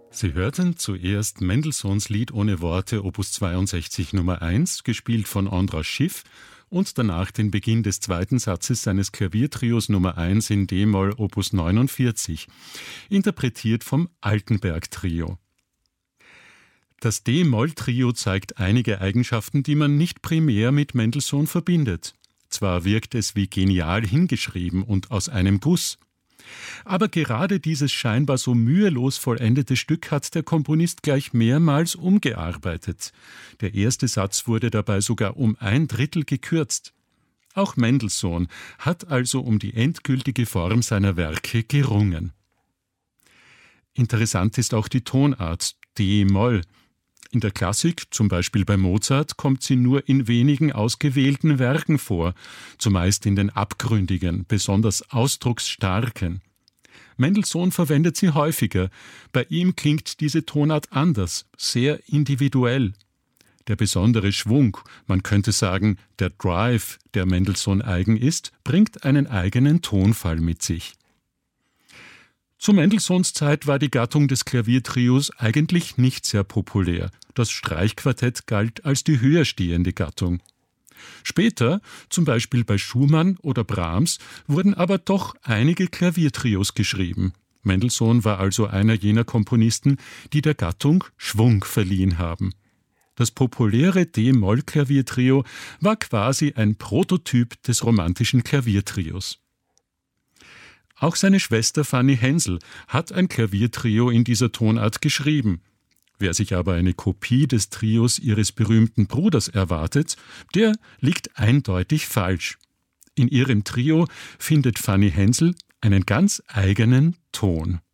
Sie hörten zuerst Mendelssohns Lied ohne Worte Opus 62 Nummer 1, gespielt von Andras Schiff, und danach den Beginn des zweiten Satzes seines Klaviertrios Nummer 1 in d-Moll Opus 49, interpretiert vom Altenberg-Trio. Das d-Moll-Trio zeigt einige Eigenschaften, die man nicht primär mit Mendelssohn verbindet. Zwar wirkt es wie genial hingeschrieben und aus einem Guss, aber gerade dieses scheinbar so mühelos vollendete Stück hat der Komponist gleich mehrmals umgearbeitet. Der erste Satz wurde dabei sogar um 1/3 gekürzt. Auch Mendelssohn hat also um die endgültige Form seiner Werke gerungen. Interessant ist auch die Tonart d-Moll. In der Klassik, zum Beispiel bei Mozart, kommt sie nur in wenigen ausgewählten Werken vor, zumeist in den abgründigen, besonders ausdrucksstarken. Mendelssohn verwendet sie häufiger. Bei ihm klingt diese Tonart anders, sehr individuell. Der besondere Schwung, man könnte sagen, der Drive, der Mendelssohn eigen ist, bringt einen eigenen Tonfall mit sich. Zu Mendelssohns Zeit war die Gattung des Klaviertrios eigentlich nicht sehr populär. Das Streichquartett galt als die höher stehende Gattung. Später, zum Beispiel bei Schumann oder Brahms, wurden aber doch einige Klaviertrios geschrieben. Mendelssohn war also einer jener Komponisten, die der Gattung Schwung verliehen haben. Das populäre d-Moll-Klaviertrio war quasi ein Prototyp des romantischen Klaviertrios. Auch seine Schwester Fanny Hensel hat ein Klaviertrio in dieser Tonart geschrieben. Wer sich aber eine Kopie des Trios ihres berühmten Bruders erwartet, der liegt eindeutig falsch. In ihrem Trio findet Fanny Hensel einen ganz eigenen Ton.